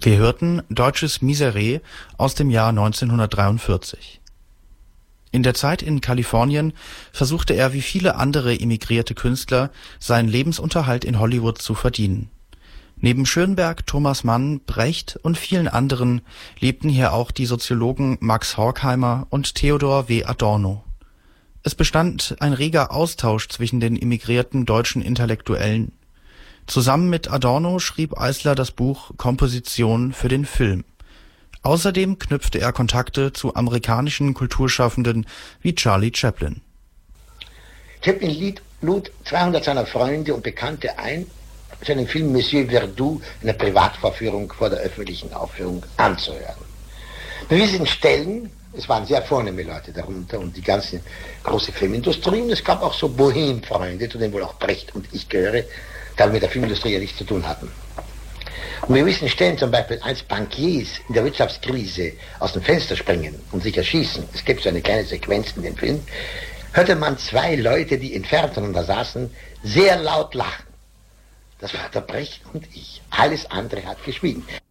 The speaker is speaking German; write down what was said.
Wir hörten Deutsches Miserere aus dem Jahr 1943. In der Zeit in Kalifornien versuchte er wie viele andere emigrierte Künstler, seinen Lebensunterhalt in Hollywood zu verdienen. Neben Schönberg, Thomas Mann, Brecht und vielen anderen lebten hier auch die Soziologen Max Horkheimer und Theodor W. Adorno. Es bestand ein reger Austausch zwischen den emigrierten deutschen Intellektuellen. Zusammen mit Adorno schrieb Eisler das Buch Komposition für den Film. Außerdem knüpfte er Kontakte zu amerikanischen Kulturschaffenden wie Charlie Chaplin. Chaplin lud 200 seiner Freunde und Bekannte ein, seinen Film Monsieur Verdoux, eine Privatvorführung vor der öffentlichen Aufführung, anzuhören. Bei diesen Stellen, es waren sehr vornehme Leute darunter und die ganze große Filmindustrie, und es gab auch so Bohem-Freunde, zu denen wohl auch Brecht und ich gehöre, da wir mit der Filmindustrie ja nichts zu tun hatten. Und bei gewissen Stellen, zum Beispiel als Bankiers in der Wirtschaftskrise aus dem Fenster springen und sich erschießen, es gibt so eine kleine Sequenz in dem Film, hörte man zwei Leute, die entfernt voneinander saßen, sehr laut lachen. Das war der Brecht und ich. Alles andere hat geschwiegen.